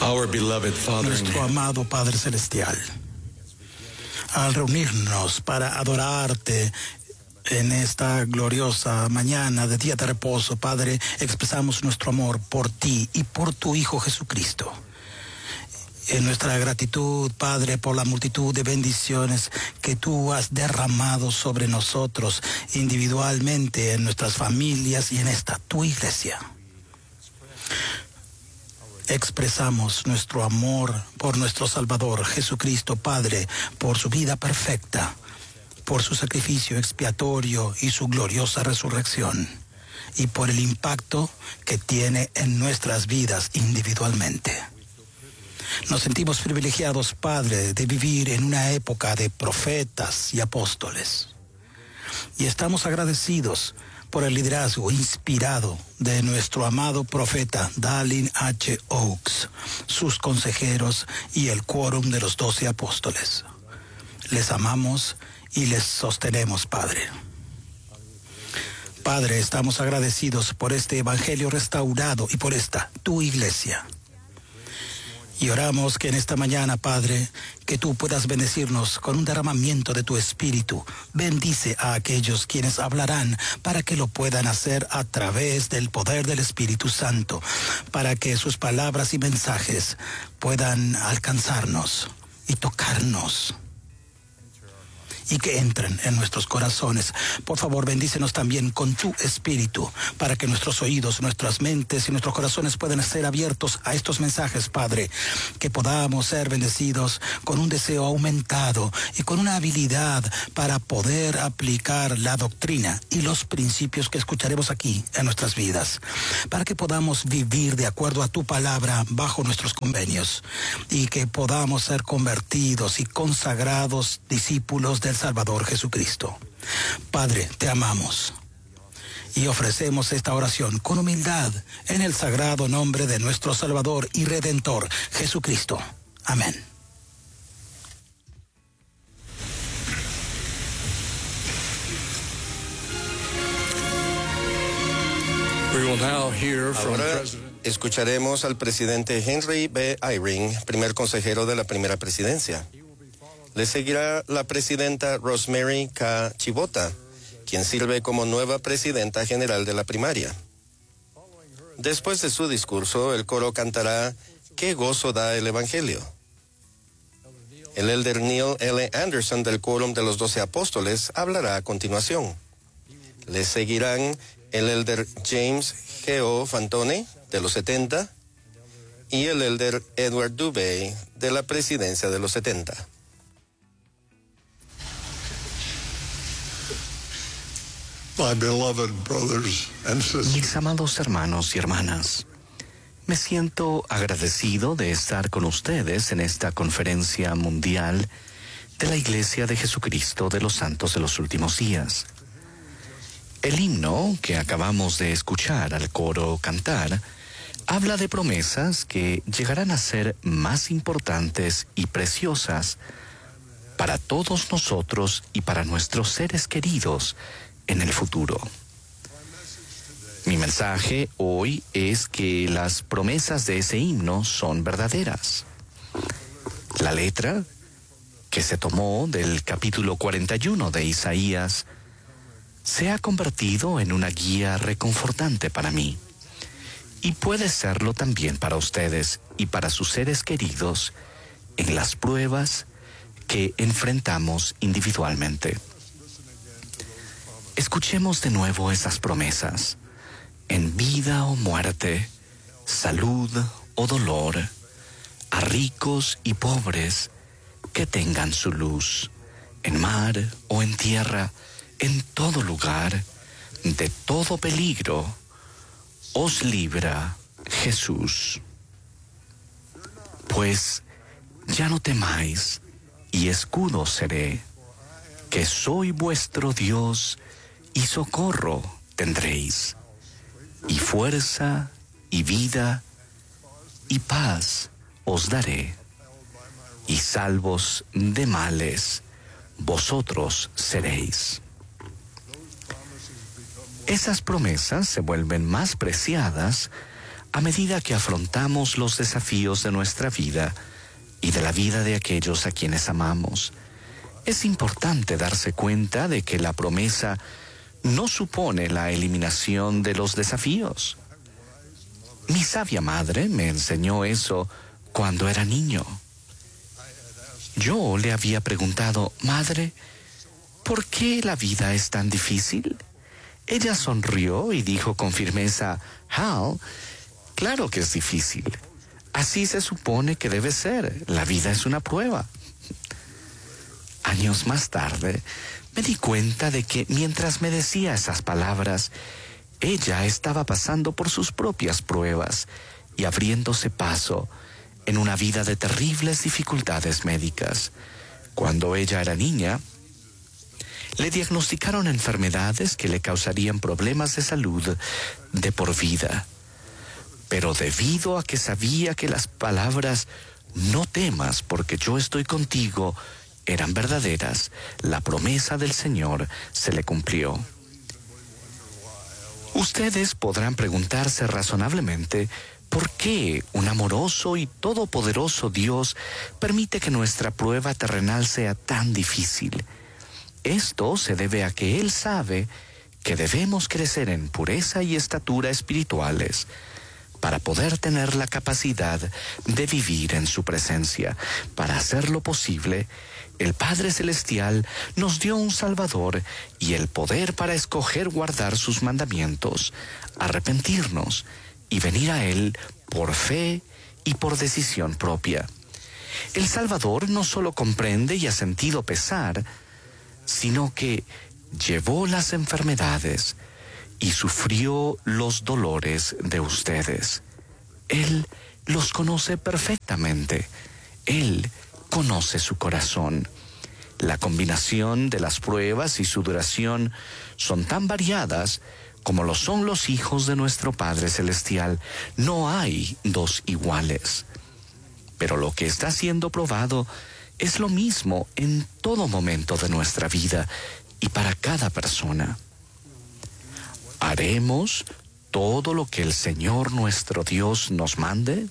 Our beloved Father, nuestro amado Padre Celestial, al reunirnos para adorarte en esta gloriosa mañana de día de reposo, Padre, expresamos nuestro amor por ti y por tu Hijo Jesucristo. En nuestra gratitud, Padre, por la multitud de bendiciones que tú has derramado sobre nosotros individualmente, en nuestras familias y en esta tu iglesia. Expresamos nuestro amor por nuestro Salvador Jesucristo, Padre, por su vida perfecta, por su sacrificio expiatorio y su gloriosa resurrección, y por el impacto que tiene en nuestras vidas individualmente. Nos sentimos privilegiados, Padre, de vivir en una época de profetas y apóstoles. Y estamos agradecidos por el liderazgo inspirado de nuestro amado profeta Dallin H. Oaks, sus consejeros y el quórum de los 12 apóstoles. Les amamos y les sostenemos, Padre. Padre, estamos agradecidos por este evangelio restaurado y por esta, tu iglesia. Y oramos que en esta mañana, Padre, que tú puedas bendecirnos con un derramamiento de tu Espíritu. Bendice a aquellos quienes hablarán para que lo puedan hacer a través del poder del Espíritu Santo, para que sus palabras y mensajes puedan alcanzarnos y tocarnos, y que entren en nuestros corazones. Por favor, bendícenos también con tu Espíritu, para que nuestros oídos, nuestras mentes y nuestros corazones puedan ser abiertos a estos mensajes, Padre, que podamos ser bendecidos con un deseo aumentado y con una habilidad para poder aplicar la doctrina y los principios que escucharemos aquí en nuestras vidas, para que podamos vivir de acuerdo a tu palabra bajo nuestros convenios, y que podamos ser convertidos y consagrados discípulos del Salvador Jesucristo. Padre, te amamos y ofrecemos esta oración con humildad en el sagrado nombre de nuestro Salvador y Redentor Jesucristo. Amén. Ahora escucharemos al presidente Henry B. Eyring, primer consejero de la primera presidencia. Le seguirá la presidenta Rosemary K. Chibota, quien sirve como nueva presidenta general de la primaria. Después de su discurso, el coro cantará «Qué gozo da el Evangelio». El elder Neil L. Anderson del quórum de los 12 apóstoles hablará a continuación. Le seguirán el elder James G. O. Fantone de los 70 y el elder Edward Dubé de la presidencia de los 70. Mis amados hermanos y hermanas, me siento agradecido de estar con ustedes en esta conferencia mundial de la Iglesia de Jesucristo de los Santos de los Últimos Días. El himno que acabamos de escuchar al coro cantar habla de promesas que llegarán a ser más importantes y preciosas para todos nosotros y para nuestros seres queridos en el futuro. Mi mensaje hoy es que las promesas de ese himno son verdaderas. La letra, que se tomó del capítulo 41 de Isaías, se ha convertido en una guía reconfortante para mí, y puede serlo también para ustedes y para sus seres queridos en las pruebas que enfrentamos individualmente. Escuchemos de nuevo esas promesas. En vida o muerte, salud o dolor, a ricos y pobres que tengan su luz, en mar o en tierra, en todo lugar, de todo peligro, os libra Jesús. Pues ya no temáis, y escudo seré, que soy vuestro Dios, y socorro tendréis, y fuerza, y vida, y paz os daré, y salvos de males vosotros seréis. Esas promesas se vuelven más preciadas a medida que afrontamos los desafíos de nuestra vida y de la vida de aquellos a quienes amamos. Es importante darse cuenta de que la promesa no supone la eliminación de los desafíos. Mi sabia madre me enseñó eso cuando era niño. Yo le había preguntado: madre, ¿por qué la vida es tan difícil? Ella sonrió y dijo con firmeza: Hal, claro que es difícil. Así se supone que debe ser. La vida es una prueba. Años más tarde, me di cuenta de que mientras me decía esas palabras, ella estaba pasando por sus propias pruebas y abriéndose paso en una vida de terribles dificultades médicas. Cuando ella era niña, le diagnosticaron enfermedades que le causarían problemas de salud de por vida. Pero debido a que sabía que las palabras "no temas porque yo estoy contigo" eran verdaderas, la promesa del Señor se le cumplió. Ustedes podrán preguntarse razonablemente por qué un amoroso y todopoderoso Dios permite que nuestra prueba terrenal sea tan difícil. Esto se debe a que Él sabe que debemos crecer en pureza y estatura espirituales para poder tener la capacidad de vivir en su presencia. Para hacerlo posible, el Padre Celestial nos dio un Salvador y el poder para escoger guardar sus mandamientos, arrepentirnos y venir a Él por fe y por decisión propia. El Salvador no solo comprende y ha sentido pesar, sino que llevó las enfermedades y sufrió los dolores de ustedes. Él los conoce perfectamente. Él conoce su corazón. La combinación de las pruebas y su duración son tan variadas como lo son los hijos de nuestro Padre Celestial. No hay dos iguales. Pero lo que está siendo probado es lo mismo en todo momento de nuestra vida y para cada persona. ¿Haremos todo lo que el Señor nuestro Dios nos mande?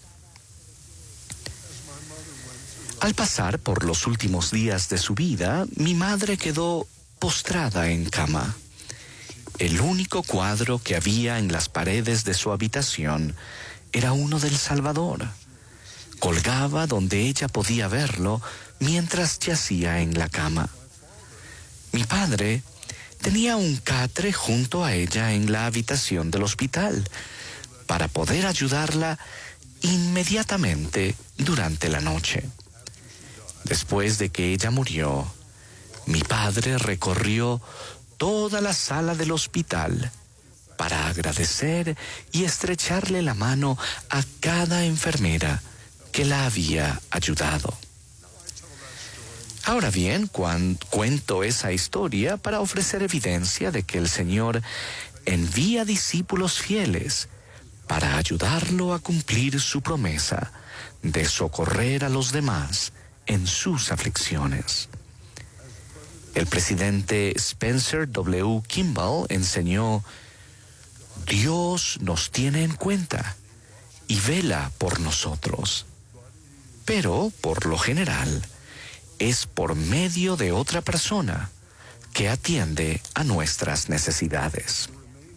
Al pasar por los últimos días de su vida, mi madre quedó postrada en cama. El único cuadro que había en las paredes de su habitación era uno del Salvador. Colgaba donde ella podía verlo mientras yacía en la cama. Mi padre tenía un catre junto a ella en la habitación del hospital para poder ayudarla inmediatamente durante la noche. Después de que ella murió, mi padre recorrió toda la sala del hospital para agradecer y estrecharle la mano a cada enfermera que la había ayudado. Ahora bien, cuento esa historia para ofrecer evidencia de que el Señor envía discípulos fieles para ayudarlo a cumplir su promesa de socorrer a los demás en sus aflicciones. El presidente Spencer W. Kimball enseñó: Dios nos tiene en cuenta y vela por nosotros, pero por lo general es por medio de otra persona que atiende a nuestras necesidades.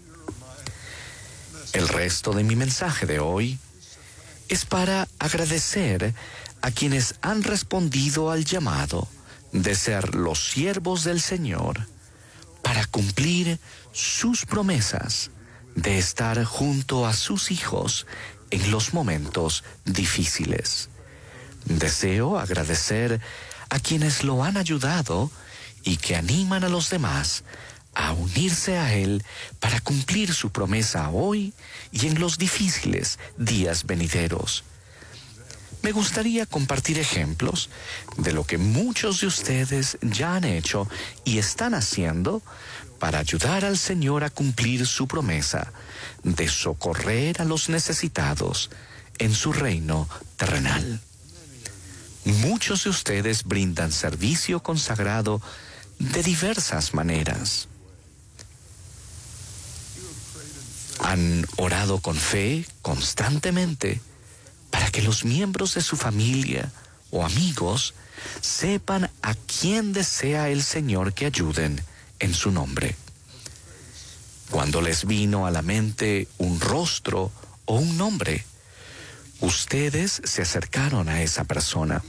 El resto de mi mensaje de hoy es para agradecer a quienes han respondido al llamado de ser los siervos del Señor para cumplir sus promesas de estar junto a sus hijos en los momentos difíciles. Deseo agradecer a quienes lo han ayudado y que animan a los demás a unirse a Él para cumplir su promesa hoy y en los difíciles días venideros. Me gustaría compartir ejemplos de lo que muchos de ustedes ya han hecho y están haciendo para ayudar al Señor a cumplir su promesa de socorrer a los necesitados en su reino terrenal. Muchos de ustedes brindan servicio consagrado de diversas maneras. Han orado con fe constantemente para que los miembros de su familia o amigos sepan a quién desea el Señor que ayuden en su nombre. Cuando les vino a la mente un rostro o un nombre, ustedes se acercaron a esa persona.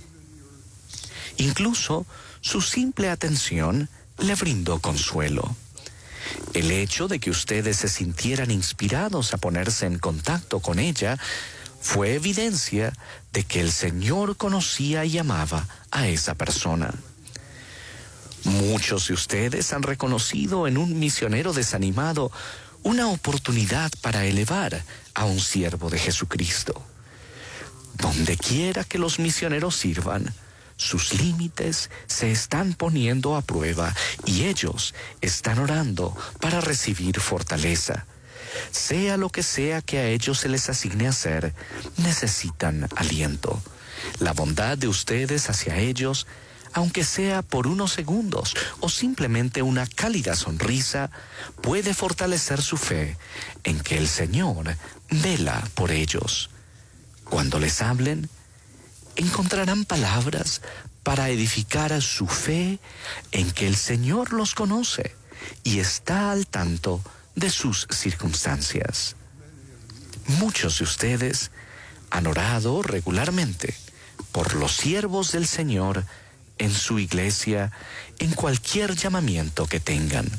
Incluso su simple atención le brindó consuelo. El hecho de que ustedes se sintieran inspirados a ponerse en contacto con ella fue evidencia de que el Señor conocía y amaba a esa persona. Muchos de ustedes han reconocido en un misionero desanimado una oportunidad para elevar a un siervo de Jesucristo. Donde quiera que los misioneros sirvan, sus límites se están poniendo a prueba y ellos están orando para recibir fortaleza. Sea lo que sea que a ellos se les asigne hacer, necesitan aliento. La bondad de ustedes hacia ellos, aunque sea por unos segundos o simplemente una cálida sonrisa, puede fortalecer su fe en que el Señor vela por ellos. Cuando les hablen, encontrarán palabras para edificar su fe en que el Señor los conoce y está al tanto de sus circunstancias. Muchos de ustedes han orado regularmente por los siervos del Señor en su iglesia, en cualquier llamamiento que tengan.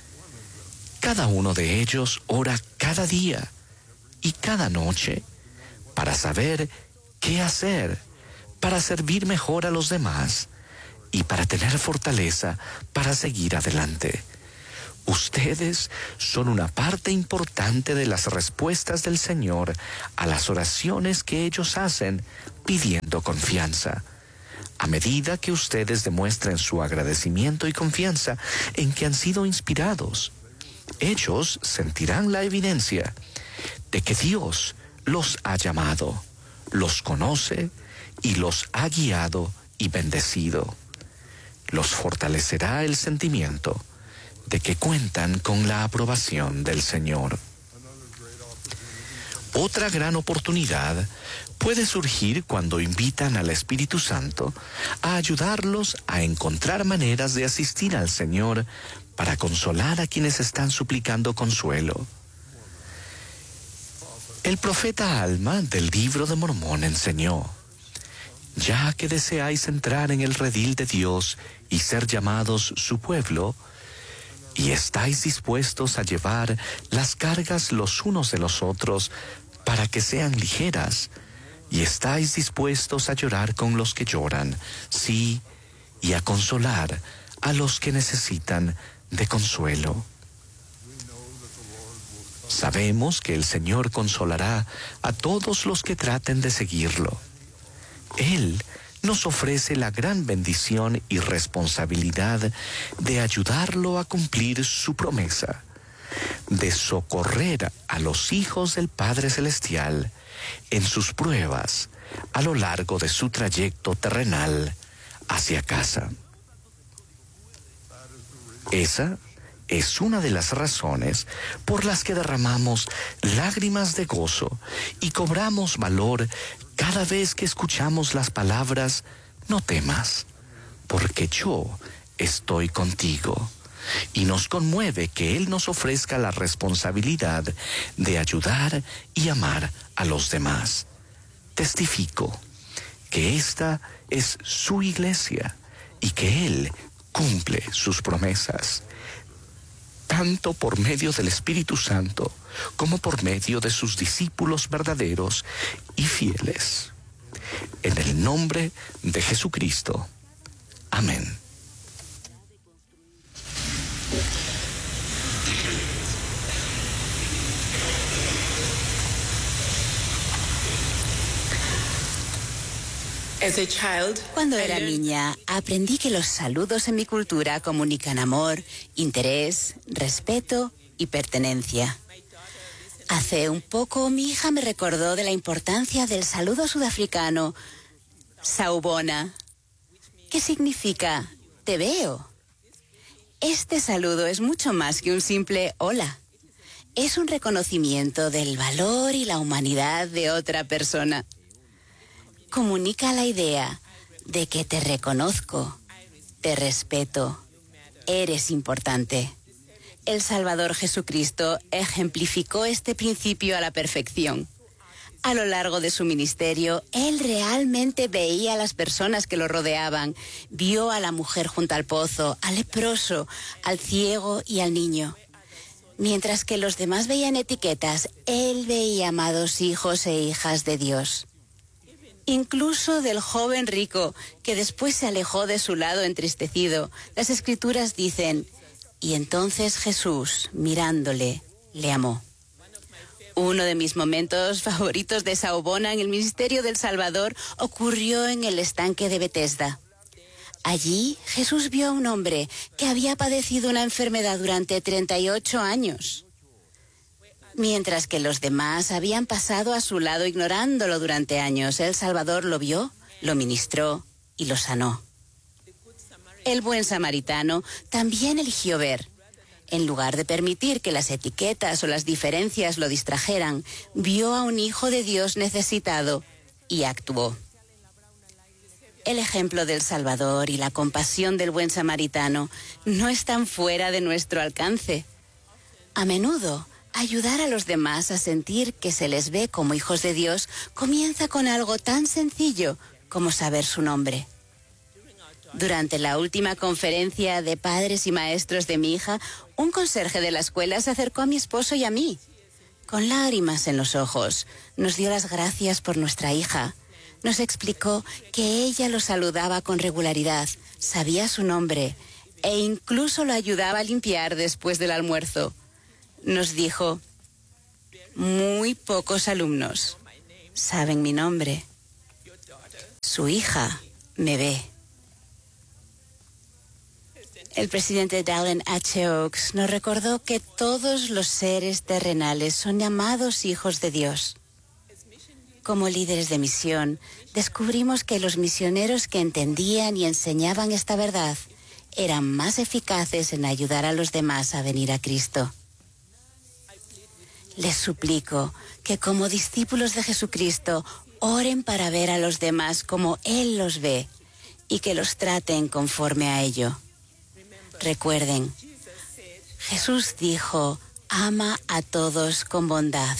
Cada uno de ellos ora cada día y cada noche para saber qué hacer, para servir mejor a los demás y para tener fortaleza para seguir adelante. Ustedes son una parte importante de las respuestas del Señor a las oraciones que ellos hacen pidiendo confianza. A medida que ustedes demuestren su agradecimiento y confianza en que han sido inspirados, ellos sentirán la evidencia de que Dios los ha llamado, los conoce y los ha guiado y bendecido. Los fortalecerá el sentimiento de que cuentan con la aprobación del Señor. Otra gran oportunidad puede surgir cuando invitan al Espíritu Santo a ayudarlos a encontrar maneras de asistir al Señor para consolar a quienes están suplicando consuelo. El profeta Alma del Libro de Mormón enseñó: ya que deseáis entrar en el redil de Dios y ser llamados su pueblo, y estáis dispuestos a llevar las cargas los unos de los otros para que sean ligeras, y estáis dispuestos a llorar con los que lloran, sí, y a consolar a los que necesitan de consuelo. Sabemos que el Señor consolará a todos los que traten de seguirlo. Él nos ofrece la gran bendición y responsabilidad de ayudarlo a cumplir su promesa, de socorrer a los hijos del Padre Celestial en sus pruebas a lo largo de su trayecto terrenal hacia casa. Esa es una de las razones por las que derramamos lágrimas de gozo y cobramos valor cada vez que escuchamos las palabras: no temas, porque yo estoy contigo. Y nos conmueve que Él nos ofrezca la responsabilidad de ayudar y amar a los demás. Testifico que esta es su iglesia y que Él cumple sus promesas, tanto por medio del Espíritu Santo como por medio de sus discípulos verdaderos y fieles. En el nombre de Jesucristo. Amén. Cuando era niña, aprendí que los saludos en mi cultura comunican amor, interés, respeto y pertenencia. Hace un poco, mi hija me recordó de la importancia del saludo sudafricano Sawubona, que significa te veo. Este saludo es mucho más que un simple hola. es un reconocimiento del valor y la humanidad de otra persona. Comunica la idea de que te reconozco, te respeto, eres importante. El Salvador Jesucristo ejemplificó este principio a la perfección. A lo largo de su ministerio, Él realmente veía a las personas que lo rodeaban. Vio a la mujer junto al pozo, al leproso, al ciego y al niño. Mientras que los demás veían etiquetas, Él veía amados hijos e hijas de Dios. Incluso del joven rico, que después se alejó de su lado entristecido, las Escrituras dicen: y entonces Jesús, mirándole, le amó. Uno de mis momentos favoritos de Saobona en el ministerio del Salvador ocurrió en el estanque de Betesda. Allí Jesús vio a un hombre que había padecido una enfermedad durante 38 años. Mientras que los demás habían pasado a su lado ignorándolo durante años, el Salvador lo vio, lo ministró y lo sanó. El buen samaritano también eligió ver. En lugar de permitir que las etiquetas o las diferencias lo distrajeran, vio a un hijo de Dios necesitado y actuó. El ejemplo del Salvador y la compasión del buen samaritano no están fuera de nuestro alcance. A menudo, ayudar a los demás a sentir que se les ve como hijos de Dios comienza con algo tan sencillo como saber su nombre. Durante la última conferencia de padres y maestros de mi hija, un conserje de la escuela se acercó a mi esposo y a mí. Con lágrimas en los ojos, nos dio las gracias por nuestra hija. Nos explicó que ella lo saludaba con regularidad, sabía su nombre e incluso lo ayudaba a limpiar después del almuerzo. Nos dijo: muy pocos alumnos saben mi nombre. Su hija me ve. El presidente Dallin H. Oaks nos recordó que todos los seres terrenales son llamados hijos de Dios. Como líderes de misión, descubrimos que los misioneros que entendían y enseñaban esta verdad eran más eficaces en ayudar a los demás a venir a Cristo. Les suplico que como discípulos de Jesucristo oren para ver a los demás como Él los ve y que los traten conforme a ello. Recuerden, Jesús dijo: ama a todos con bondad.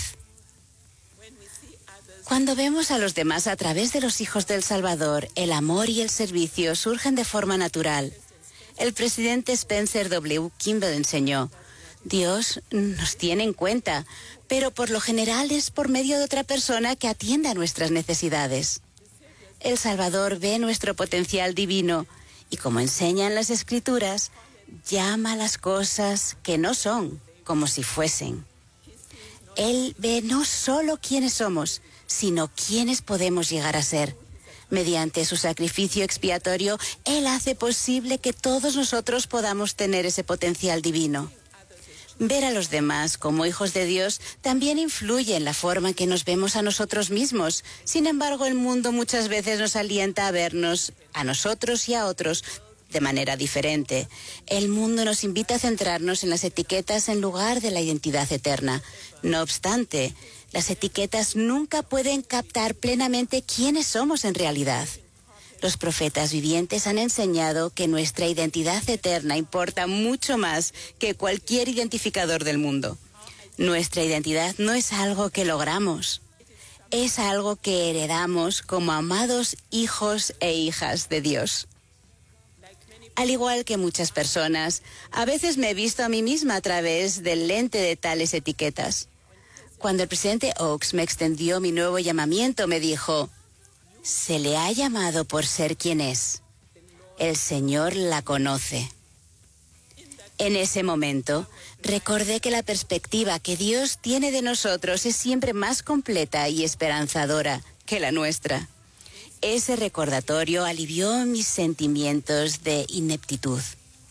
Cuando vemos a los demás a través de los hijos del Salvador, el amor y el servicio surgen de forma natural. El presidente Spencer W. Kimball enseñó: Dios nos tiene en cuenta, pero por lo general es por medio de otra persona que atiende a nuestras necesidades. El Salvador ve nuestro potencial divino y, como enseñan las Escrituras, llama a las cosas que no son como si fuesen. Él ve no solo quiénes somos, sino quiénes podemos llegar a ser. Mediante su sacrificio expiatorio, Él hace posible que todos nosotros podamos tener ese potencial divino. Ver a los demás como hijos de Dios también influye en la forma en que nos vemos a nosotros mismos. Sin embargo, el mundo muchas veces nos alienta a vernos a nosotros y a otros de manera diferente. El mundo nos invita a centrarnos en las etiquetas en lugar de la identidad eterna. No obstante, las etiquetas nunca pueden captar plenamente quiénes somos en realidad. Los profetas vivientes han enseñado que nuestra identidad eterna importa mucho más que cualquier identificador del mundo. Nuestra identidad no es algo que logramos, es algo que heredamos como amados hijos e hijas de Dios. Al igual que muchas personas, a veces me he visto a mí misma a través del lente de tales etiquetas. Cuando el presidente Oaks me extendió mi nuevo llamamiento, me dijo: se le ha llamado por ser quien es. El Señor la conoce. En ese momento, recordé que la perspectiva que Dios tiene de nosotros es siempre más completa y esperanzadora que la nuestra. Ese recordatorio alivió mis sentimientos de ineptitud.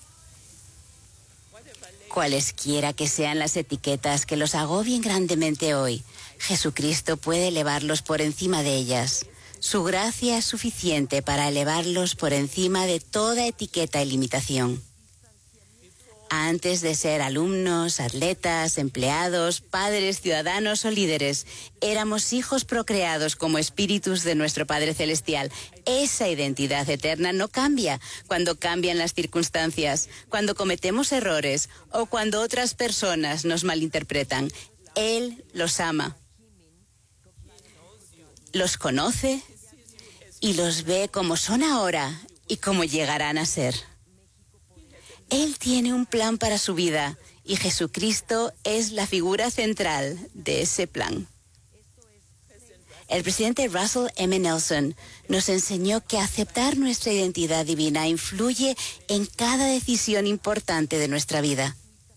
Cualesquiera que sean las etiquetas que los agobien grandemente hoy, Jesucristo puede elevarlos por encima de ellas. Su gracia es suficiente para elevarlos por encima de toda etiqueta y limitación. Antes de ser alumnos, atletas, empleados, padres, ciudadanos o líderes, éramos hijos procreados como espíritus de nuestro Padre Celestial. Esa identidad eterna no cambia cuando cambian las circunstancias, cuando cometemos errores o cuando otras personas nos malinterpretan. Él los ama, los conoce y los ve como son ahora y como llegarán a ser. Él tiene un plan para su vida y Jesucristo es la figura central de ese plan. El presidente Russell M. Nelson nos enseñó que aceptar nuestra identidad divina influye en cada decisión importante de nuestra vida.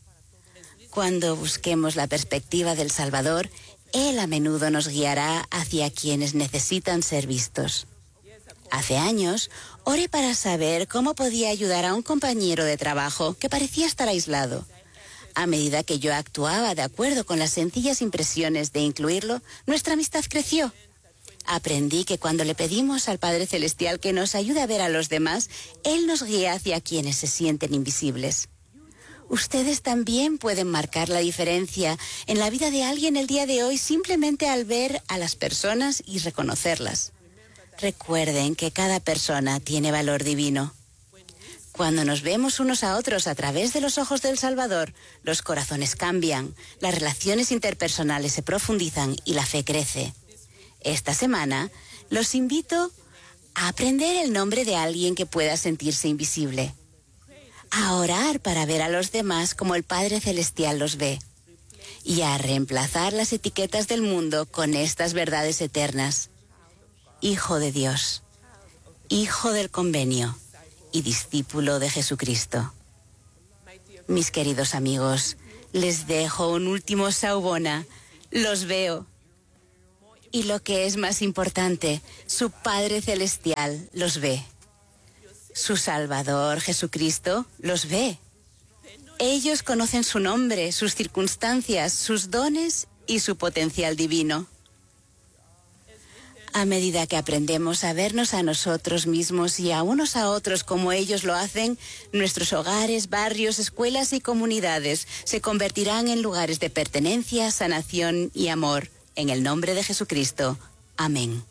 Cuando busquemos la perspectiva del Salvador, Él a menudo nos guiará hacia quienes necesitan ser vistos. Hace años, oré para saber cómo podía ayudar a un compañero de trabajo que parecía estar aislado. A medida que yo actuaba de acuerdo con las sencillas impresiones de incluirlo, nuestra amistad creció. Aprendí que cuando le pedimos al Padre Celestial que nos ayude a ver a los demás, Él nos guía hacia quienes se sienten invisibles. Ustedes también pueden marcar la diferencia en la vida de alguien el día de hoy simplemente al ver a las personas y reconocerlas. Recuerden que cada persona tiene valor divino. Cuando nos vemos unos a otros a través de los ojos del Salvador, los corazones cambian, las relaciones interpersonales se profundizan y la fe crece. Esta semana los invito a aprender el nombre de alguien que pueda sentirse invisible, a orar para ver a los demás como el Padre Celestial los ve y a reemplazar las etiquetas del mundo con estas verdades eternas. Hijo de Dios, hijo del convenio y discípulo de Jesucristo. Mis queridos amigos, les dejo un último saubona. Los veo. Y lo que es más importante, su Padre Celestial los ve. Su Salvador, Jesucristo, los ve. Ellos conocen su nombre, sus circunstancias, sus dones y su potencial divino. A medida que aprendemos a vernos a nosotros mismos y a unos a otros como ellos lo hacen, nuestros hogares, barrios, escuelas y comunidades se convertirán en lugares de pertenencia, sanación y amor. En el nombre de Jesucristo. Amén.